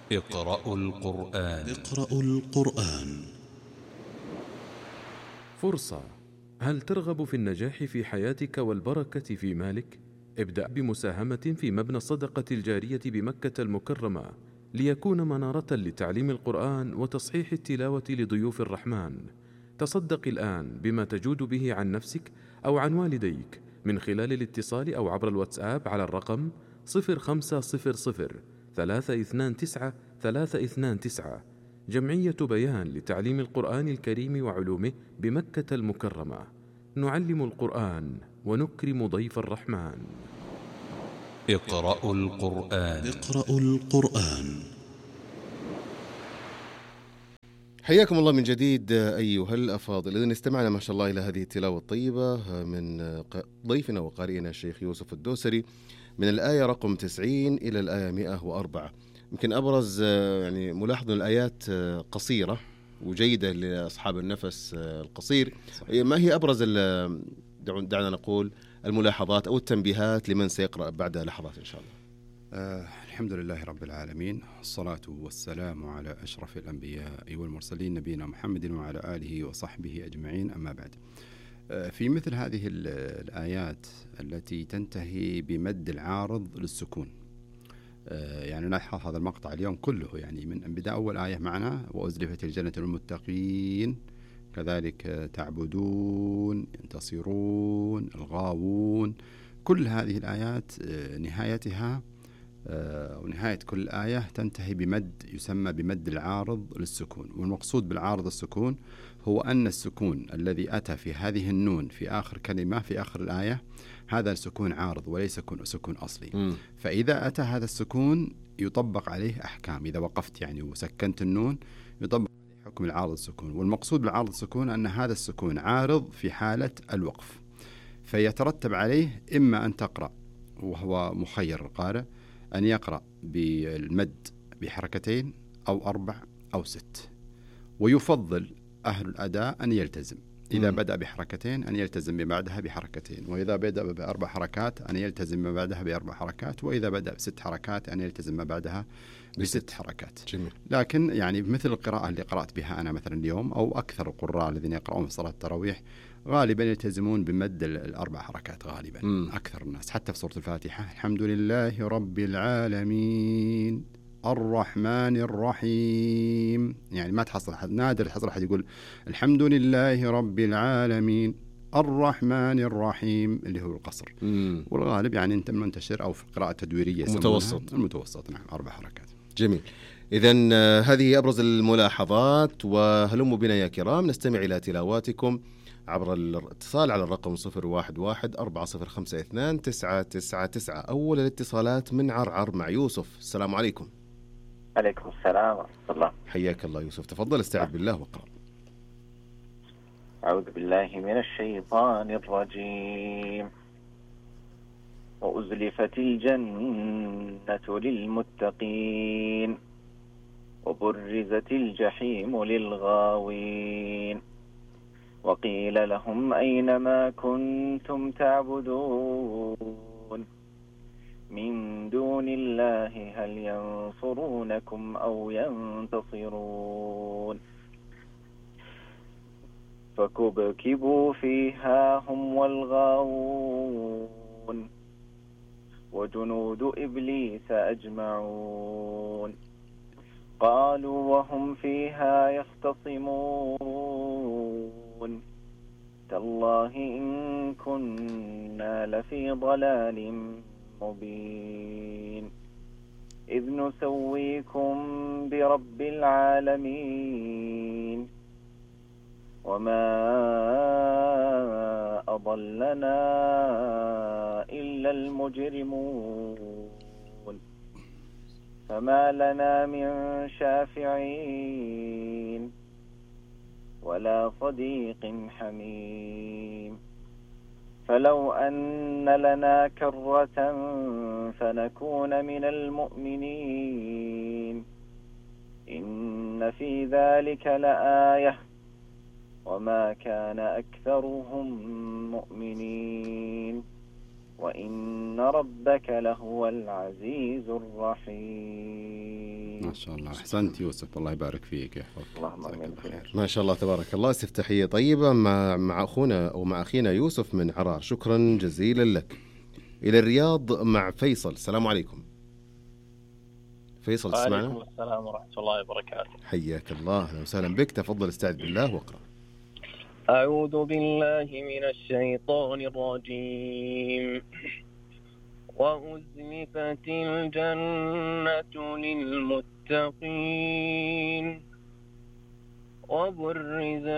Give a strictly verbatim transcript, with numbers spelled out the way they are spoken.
اقرأوا القرآن. اقرأوا القرآن. فرصة. هل ترغب في النجاح في حياتك والبركة في مالك؟ ابدأ بمساهمة في مبنى الصدقة الجارية بمكة المكرمة ليكون منارة لتعليم القرآن وتصحيح التلاوة لضيوف الرحمن. تصدق الآن بما تجود به عن نفسك أو عن والديك من خلال الاتصال أو عبر الواتساب على الرقم صفر خمسة صفر صفر ثلاثة اثنان تسعة ثلاثة اثنان تسعة. جمعية بيان لتعليم القرآن الكريم وعلومه بمكة المكرمة. نعلم القرآن ونكرم ضيف الرحمن. اقرأوا القرآن. اقرأوا القرآن. حياكم الله من جديد أيها الأفاضل. إذن استمعنا ما شاء الله إلى هذه التلاوة الطيبة من ضيفنا وقارئنا الشيخ يوسف الدوسري من الآية رقم تسعين إلى الآية مئة وأربعة. يمكن أبرز يعني ملاحظ الآيات قصيرة وجيدة لأصحاب النفس القصير. ما هي أبرز دعنا نقول الملاحظات أو التنبيهات لمن سيقرأ بعد لحظات إن شاء الله؟ آه الحمد لله رب العالمين، الصلاة والسلام على أشرف الأنبياء والمرسلين نبينا محمد وعلى آله وصحبه أجمعين، أما بعد. آه في مثل هذه الآيات التي تنتهي بمد العارض للسكون، آه يعني نلحظ هذا المقطع اليوم كله، يعني من بداية أول آية معنا وأزلفت الجنة للمتقين، كذلك تعبدون، ينتصرون، الغاوون، كل هذه الآيات آه نهايتها ونهاية كل آية تنتهي بمد يسمى بمد العارض للسكون. والمقصود بالعارض السكون هو أن السكون الذي أتى في هذه النون في آخر كلمة في آخر الآية هذا السكون عارض وليس سكون أصلي. م. فإذا أتى هذا السكون يطبق عليه أحكام، إذا وقفت يعني وسكنت النون يطبق عليه حكم العارض السكون. والمقصود بالعارض السكون أن هذا السكون عارض في حالة الوقف، فيترتب عليه إما أن تقرأ، وهو مخير القارئ، أن يقرأ بالمد بحركتين أو أربع أو ست، ويفضل أهل الأداء أن يلتزم إذا م. بدأ بحركتين أن يلتزم بعدها بحركتين، وإذا بدأ بأربع حركات أن يلتزم ما بعدها بأربع حركات، وإذا بدأ بست حركات أن يلتزم ما بعدها بست حركات. جميل. لكن يعني مثل القراءة اللي قرأت بها أنا مثلا اليوم أو أكثر القراء الذين يقرؤون في صلاة التراويح غالبا يلتزمون بمد الأربع حركات غالبا. م. أكثر الناس حتى في سورة الفاتحة الحمد لله رب العالمين الرحمن الرحيم، يعني ما تحصل أحد، نادر تحصل أحد يقول الحمد لله رب العالمين الرحمن الرحيم اللي هو القصر. مم. والغالب يعني أنت منتشر أو في قراءة تدويرية متوسط المتوسط. نعم، أربع حركات. جميل. إذن هذه أبرز الملاحظات، وهلموا بنا يا كرام نستمع إلى تلاواتكم عبر الاتصال على الرقم صفر واحد واحد أربعة صفر خمسة اثنان تسعة تسعة تسعة. أول الاتصالات من عرعر مع يوسف. السلام عليكم. عليكم السلام ورحمة الله. حياك الله يوسف، تفضل استعذ بالله وقرأ. أعوذ بالله من الشيطان الرجيم. وأزلفت الجنة للمتقين وبرزت الجحيم للغاوين وقيل لهم أين ما كنتم تعبدون من دون الله هل ينصرونكم أو ينتصرون فكبكبوا فيها هم والغاوون وجنود إبليس أجمعون قالوا وهم فيها يختصمون تالله إن كنا لفي ضلال مبين إذ نسويكم برب العالمين وما أضلنا إلا المجرمون فما لنا من شافعين ولا صديق حميم فلو أن لنا كرة فنكون من المؤمنين إن في ذلك لآية وما كان أكثرهم مؤمنين وإن ربك لهو العزيز الرحيم. شاء الله، أحسنت يوسف، الله يبارك فيك يحفظك. اللهم آمين. ما شاء الله تبارك الله. استفتاحية طيبة مع مع أخونا أو مع أخينا يوسف من عرار، شكرا جزيلا لك. إلى الرياض مع فيصل. السلام عليكم فيصل، تسمعنا؟ وعليكم السلام ورحمة الله وبركاته. حياك الله، أهلا وسهلا بك. تفضل استعذ بالله واقرأ. أعوذ بالله من الشيطان الرجيم. وأزلفت الجنة للمتقين وبرز